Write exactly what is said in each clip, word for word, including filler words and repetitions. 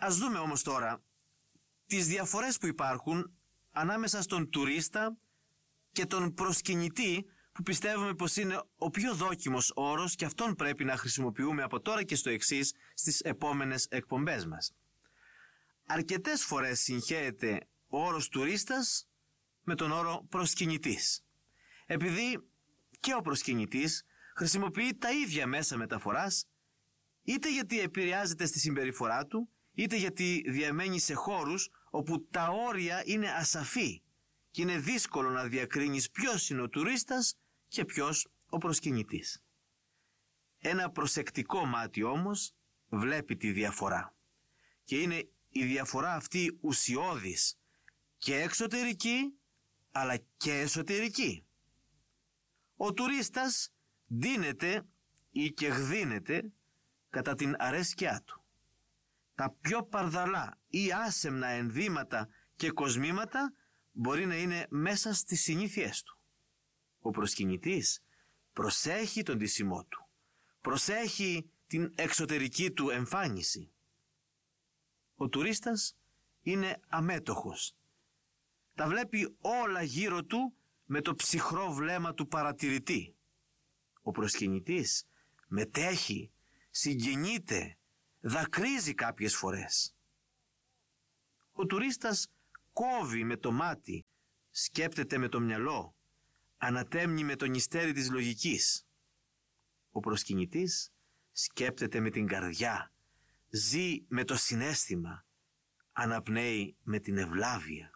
Ας δούμε όμως τώρα τις διαφορές που υπάρχουν ανάμεσα στον τουρίστα και τον προσκυνητή, που πιστεύουμε πως είναι ο πιο δόκιμος όρος και αυτόν πρέπει να χρησιμοποιούμε από τώρα και στο εξής στις επόμενες εκπομπές μας. Αρκετές φορές συγχέεται ο όρος τουρίστας με τον όρο προσκυνητής, επειδή και ο προσκυνητής χρησιμοποιεί τα ίδια μέσα μεταφοράς, είτε γιατί επηρεάζεται στη συμπεριφορά του, είτε γιατί διαμένει σε χώρους όπου τα όρια είναι ασαφή και είναι δύσκολο να διακρίνεις ποιος είναι ο τουρίστας και ποιος ο προσκυνητής. Ένα προσεκτικό μάτι όμως βλέπει τη διαφορά, και είναι η διαφορά αυτή ουσιώδης και εξωτερική αλλά και εσωτερική. Ο τουρίστας ντύνεται ή και γδύνεται κατά την αρέσκειά του. Τα πιο παρδαλά ή άσεμνα ενδύματα και κοσμήματα μπορεί να είναι μέσα στις συνήθειές του. Ο προσκυνητής προσέχει τον ντύσιμό του, προσέχει την εξωτερική του εμφάνιση. Ο τουρίστας είναι αμέτωχος. Τα βλέπει όλα γύρω του με το ψυχρό βλέμμα του παρατηρητή. Ο προσκυνητής μετέχει, συγκινείται, δακρύζει κάποιες φορές. Ο τουρίστας κόβει με το μάτι, σκέπτεται με το μυαλό, ανατέμνει με το νηστέρι της λογικής. Ο προσκυνητής σκέπτεται με την καρδιά, ζει με το συναίσθημα, αναπνέει με την ευλάβεια.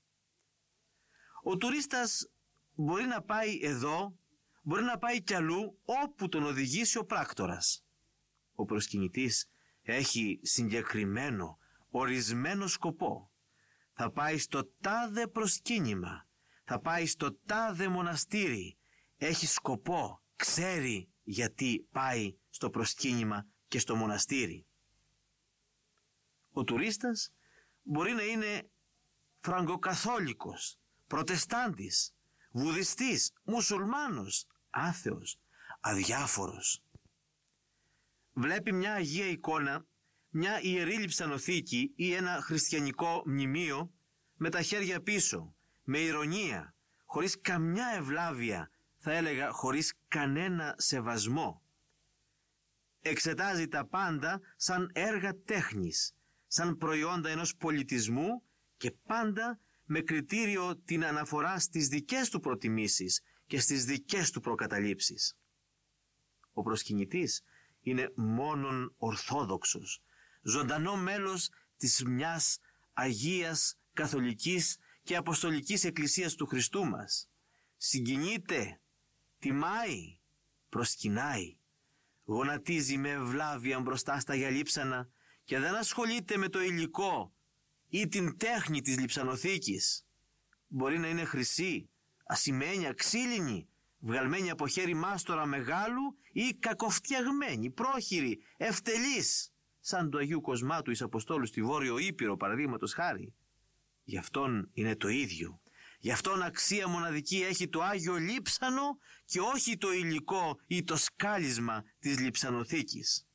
Ο τουρίστας μπορεί να πάει εδώ, μπορεί να πάει κι αλλού, όπου τον οδηγήσει ο πράκτορας. Ο προσκυνητής έχει συγκεκριμένο, ορισμένο σκοπό. Θα πάει στο τάδε προσκύνημα, θα πάει στο τάδε μοναστήρι. Έχει σκοπό, ξέρει γιατί πάει στο προσκύνημα και στο μοναστήρι. Ο τουρίστας μπορεί να είναι φραγκοκαθόλικος, προτεστάντης, βουδιστής, μουσουλμάνος, άθεος, αδιάφορος. Βλέπει μια αγία εικόνα, μια ιερή λειψανοθήκη ή ένα χριστιανικό μνημείο με τα χέρια πίσω, με ηρωνία, χωρίς καμιά ευλάβεια, θα έλεγα χωρίς κανένα σεβασμό. Εξετάζει τα πάντα σαν έργα τέχνης, σαν προϊόντα ενός πολιτισμού και πάντα με κριτήριο την αναφορά στις δικές του προτιμήσεις και στις δικές του προκαταλήψεις. Ο προσκυνητής είναι μόνον ορθόδοξος, ζωντανό μέλος της μιας Αγίας Καθολικής και Αποστολικής Εκκλησίας του Χριστού μας. Συγκινείται, τιμάει, προσκυνάει, γονατίζει με ευλάβεια μπροστά στα γιαλίψανα και δεν ασχολείται με το υλικό ή την τέχνη της λειψανοθήκης. Μπορεί να είναι χρυσή, ασημένια, ξύλινη, βγαλμένη από χέρι μάστορα μεγάλου ή κακοφτιαγμένη, πρόχειρη, ευτελής, σαν του Αγίου Κοσμάτου εις Αποστόλου στη Βόρειο Ήπειρο, παραδείγματος χάρη. Γι' αυτόν είναι το ίδιο. Γι' αυτόν αξία μοναδική έχει το Άγιο Λείψανο και όχι το υλικό ή το σκάλισμα της λειψανοθήκης.